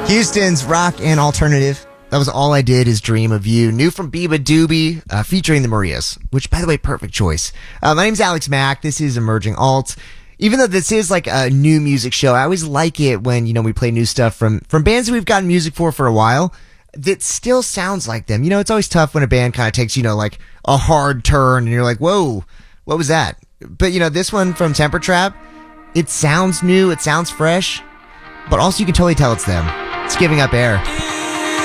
Houston's rock and alternative. That was All I Did Is Dream of You. New from Biba Doobie, featuring the Marias, which, by the way, perfect choice. My name's Alex Mack. This is Emerging Alt. Even though this is like a new music show, I always like it when, we play new stuff from bands that we've gotten music for a while that still sounds like them. It's always tough when a band kind of takes, like a hard turn and you're like, whoa, what was that? But, this one from Temper Trap, it sounds new, it sounds fresh, but also you can totally tell it's them. It's Giving Up Air.